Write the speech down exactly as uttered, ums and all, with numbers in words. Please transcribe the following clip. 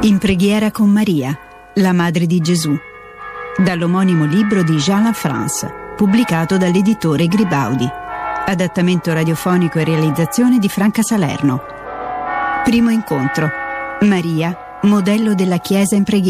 In preghiera con Maria, la madre di Gesù, dall'omonimo libro di Jean Lafrance, pubblicato dall'editore Gribaudi. Adattamento radiofonico e realizzazione di Franca Salerno. Primo incontro. Maria, modello della Chiesa in preghiera.